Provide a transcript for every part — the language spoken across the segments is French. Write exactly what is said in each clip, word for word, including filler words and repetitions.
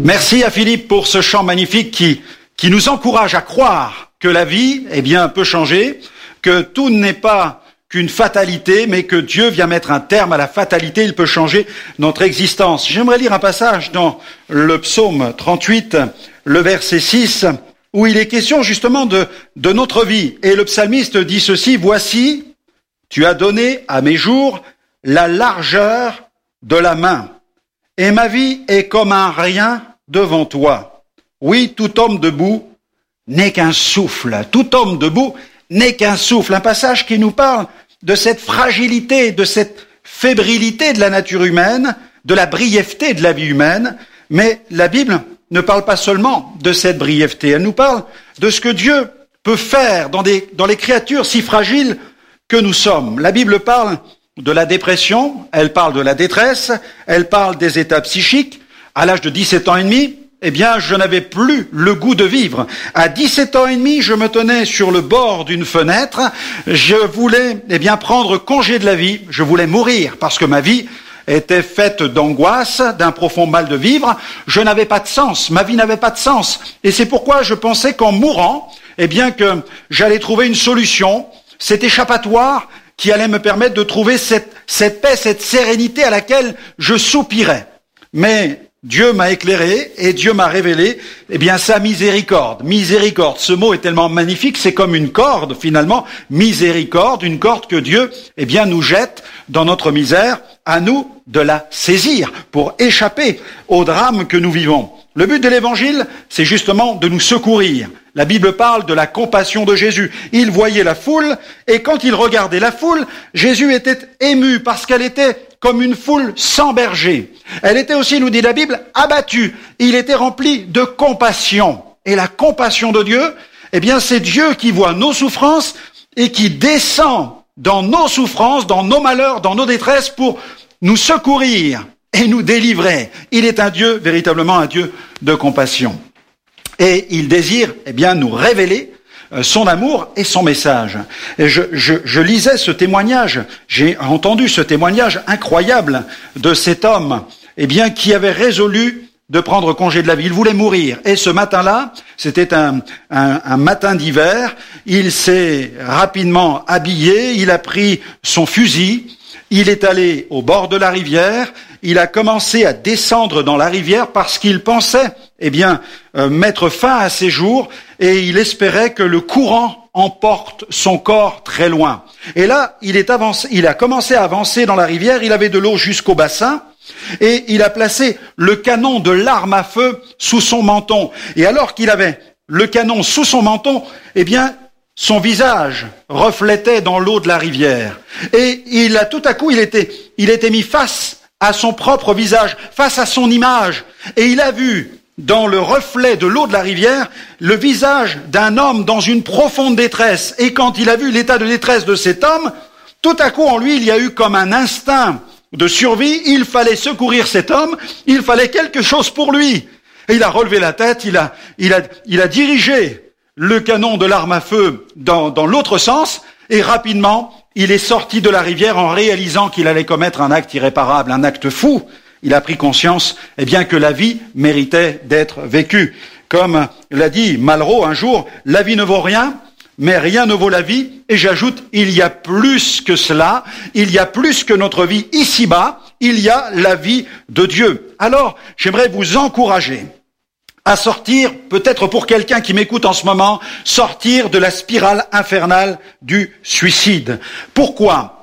Merci à Philippe pour ce chant magnifique qui, qui nous encourage à croire que la vie, eh bien, peut changer, que tout n'est pas qu'une fatalité, mais que Dieu vient mettre un terme à la fatalité, il peut changer notre existence. J'aimerais lire un passage dans le psaume trente-huit, le verset six, où il est question justement de, de notre vie. Et le psalmiste dit ceci: « Voici, tu as donné à mes jours la largeur de la main, et ma vie est comme un rien devant toi. Oui, tout homme debout n'est qu'un souffle. Tout homme debout n'est qu'un souffle. » Un passage qui nous parle de cette fragilité, de cette fébrilité de la nature humaine, de la brièveté de la vie humaine. Mais la Bible ne parle pas seulement de cette brièveté, elle nous parle de ce que Dieu peut faire dans, des, dans les créatures si fragiles que nous sommes. La Bible parle de la dépression, elle parle de la détresse, elle parle des états psychiques. À l'âge de dix-sept ans et demi, eh bien, je n'avais plus le goût de vivre. À dix-sept ans et demi, je me tenais sur le bord d'une fenêtre. Je voulais, eh bien, prendre congé de la vie. Je voulais mourir parce que ma vie était faite d'angoisse, d'un profond mal de vivre. Je n'avais pas de sens. Ma vie n'avait pas de sens. Et c'est pourquoi je pensais qu'en mourant, eh bien, que j'allais trouver une solution, cet échappatoire qui allait me permettre de trouver cette, cette paix, cette sérénité à laquelle je soupirais. Mais Dieu m'a éclairé et Dieu m'a révélé, eh bien, sa miséricorde. Miséricorde, ce mot est tellement magnifique, c'est comme une corde, finalement. Miséricorde, une corde que Dieu, eh bien, nous jette dans notre misère, à nous de la saisir pour échapper au drame que nous vivons. Le but de l'évangile, c'est justement de nous secourir. La Bible parle de la compassion de Jésus. Il voyait la foule, et quand il regardait la foule, Jésus était ému parce qu'elle était comme une foule sans berger. Elle était aussi, nous dit la Bible, abattue. Il était rempli de compassion. Et la compassion de Dieu, eh bien, c'est Dieu qui voit nos souffrances et qui descend dans nos souffrances, dans nos malheurs, dans nos détresses pour nous secourir et nous délivrer. Il est un Dieu, véritablement un Dieu de compassion. Et il désire, eh bien, nous révéler son amour et son message. Et je, je, je lisais ce témoignage, j'ai entendu ce témoignage incroyable de cet homme, eh bien, qui avait résolu de prendre congé de la vie. Il voulait mourir. Et ce matin-là, c'était un, un, un matin d'hiver, il s'est rapidement habillé, il a pris son fusil, il est allé au bord de la rivière, il a commencé à descendre dans la rivière parce qu'il pensait, eh bien, euh, mettre fin à ses jours et il espérait que le courant emporte son corps très loin. Et là, il est avancé, il a commencé à avancer dans la rivière, il avait de l'eau jusqu'au bassin et il a placé le canon de l'arme à feu sous son menton. Et alors qu'il avait le canon sous son menton, eh bien, son visage reflétait dans l'eau de la rivière. Et il a tout à coup, il était, il était mis face à son propre visage, face à son image. Et il a vu, dans le reflet de l'eau de la rivière, le visage d'un homme dans une profonde détresse. Et quand il a vu l'état de détresse de cet homme, tout à coup en lui, il y a eu comme un instinct de survie. Il fallait secourir cet homme, il fallait quelque chose pour lui. Et il a relevé la tête, il a, il a, il a dirigé le canon de l'arme à feu dans, dans l'autre sens, et rapidement, il est sorti de la rivière en réalisant qu'il allait commettre un acte irréparable, un acte fou. Il a pris conscience, eh bien, que la vie méritait d'être vécue. Comme l'a dit Malraux un jour, la vie ne vaut rien, mais rien ne vaut la vie. Et j'ajoute, il y a plus que cela, il y a plus que notre vie ici-bas, il y a la vie de Dieu. Alors, j'aimerais vous encourager à sortir, peut-être pour quelqu'un qui m'écoute en ce moment, sortir de la spirale infernale du suicide. Pourquoi ?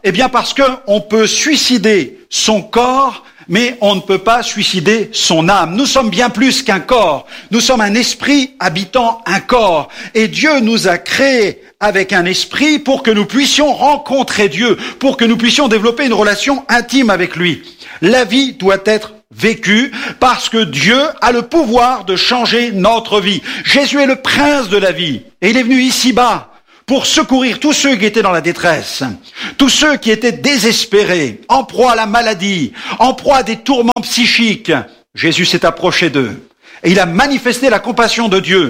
Eh bien parce que on peut suicider son corps, mais on ne peut pas suicider son âme. Nous sommes bien plus qu'un corps. Nous sommes un esprit habitant un corps. Et Dieu nous a créés avec un esprit pour que nous puissions rencontrer Dieu, pour que nous puissions développer une relation intime avec lui. La vie doit être vécu parce que Dieu a le pouvoir de changer notre vie. Jésus est le prince de la vie et il est venu ici-bas pour secourir tous ceux qui étaient dans la détresse, tous ceux qui étaient désespérés, en proie à la maladie, en proie à des tourments psychiques. Jésus s'est approché d'eux et il a manifesté la compassion de Dieu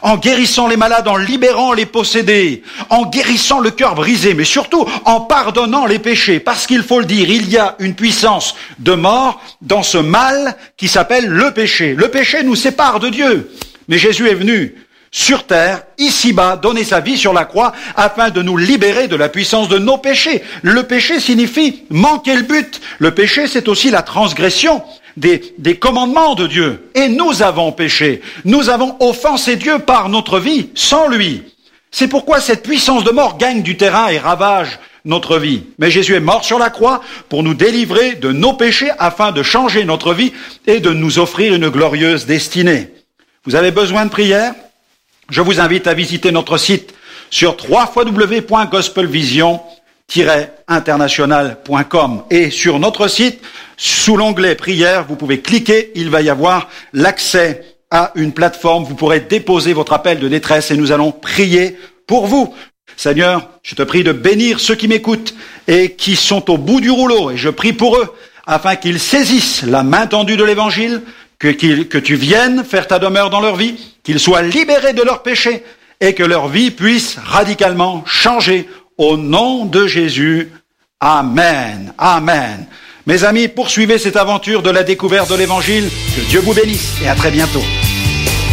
en guérissant les malades, en libérant les possédés, en guérissant le cœur brisé, mais surtout en pardonnant les péchés. Parce qu'il faut le dire, il y a une puissance de mort dans ce mal qui s'appelle le péché. Le péché nous sépare de Dieu. Mais Jésus est venu sur terre, ici-bas, donner sa vie sur la croix afin de nous libérer de la puissance de nos péchés. Le péché signifie manquer le but. Le péché, c'est aussi la transgression des, des commandements de Dieu. Et nous avons péché. Nous avons offensé Dieu par notre vie, sans lui. C'est pourquoi cette puissance de mort gagne du terrain et ravage notre vie. Mais Jésus est mort sur la croix pour nous délivrer de nos péchés afin de changer notre vie et de nous offrir une glorieuse destinée. Vous avez besoin de prière ? Je vous invite à visiter notre site sur w w w point gospel vision tiret international point com et sur notre site, sous l'onglet prière, vous pouvez cliquer, il va y avoir l'accès à une plateforme, vous pourrez déposer votre appel de détresse et nous allons prier pour vous. Seigneur, je te prie de bénir ceux qui m'écoutent et qui sont au bout du rouleau et je prie pour eux afin qu'ils saisissent la main tendue de l'évangile, que, qu'ils, que tu viennes faire ta demeure dans leur vie, qu'ils soient libérés de leurs péchés et que leur vie puisse radicalement changer au nom de Jésus. Amen. Amen. Mes amis, poursuivez cette aventure de la découverte de l'évangile. Que Dieu vous bénisse et à très bientôt.